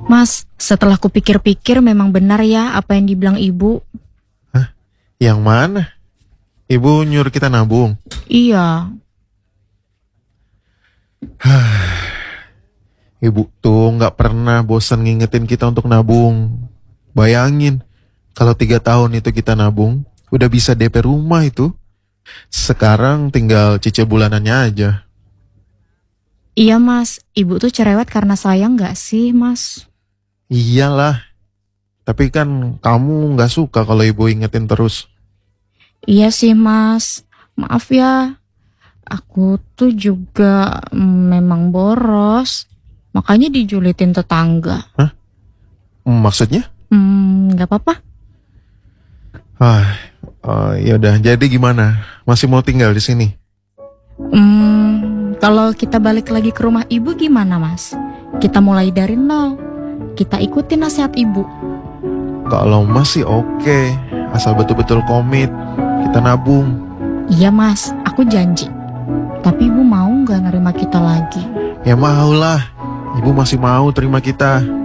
Mas, setelah kupikir-pikir memang benar ya apa yang dibilang ibu. Hah? Yang mana? Ibu nyuruh kita nabung. Iya, Ibu tuh nggak pernah bosan ngingetin kita untuk nabung. Bayangin, kalau 3 tahun itu kita nabung, udah bisa DP rumah itu. Sekarang tinggal cicil bulanannya aja. iya mas. Ibu tuh cerewet karena sayang gak sih mas? Iyalah, tapi kan kamu nggak suka kalau ibu ingetin terus. Iya sih mas. Maaf ya, aku tuh juga memang boros. Makanya dijulitin tetangga. Hah? Maksudnya? Gak apa-apa. Ah, ya udah. Jadi gimana? Masih mau tinggal di sini? Kalau kita balik lagi ke rumah ibu gimana mas? Kita mulai dari nol. Kita ikutin nasihat ibu. Kalau masih oke, asal betul-betul komit, kita nabung. Iya mas, aku janji. Tapi ibu mau gak nerima kita lagi? Ya mau lah, ibu masih mau terima kita.